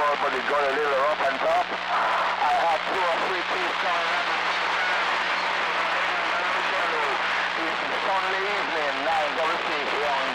difficult, but it got a little rough on top. I had 2 or 3 trees coming up. It's a Sunday evening, 9:06 here on